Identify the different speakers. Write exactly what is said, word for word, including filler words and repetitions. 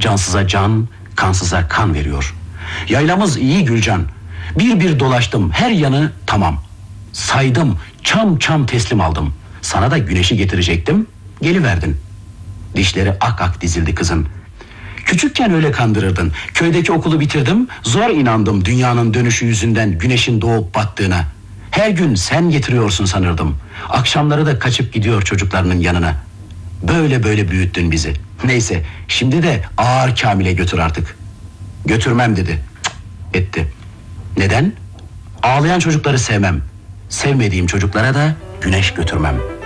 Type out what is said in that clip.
Speaker 1: Cansıza can, kansıza kan veriyor. Yaylamız iyi Gülcan. Bir bir dolaştım, her yanı tamam. Saydım, çam çam teslim aldım. Sana da güneşi getirecektim, geliverdin. Dişleri ak ak dizildi kızın. Küçükken öyle kandırırdın. Köydeki okulu bitirdim, zor inandım dünyanın dönüşü yüzünden güneşin doğup battığına. Her gün sen getiriyorsun sanırdım. Akşamları da kaçıp gidiyor çocuklarının yanına. Böyle böyle büyüttün bizi. Neyse, şimdi de ağır Kamil'e götür artık. Götürmem dedi. Cık, etti. Neden? Ağlayan çocukları sevmem. Sevmediğim çocuklara da güneş götürmem.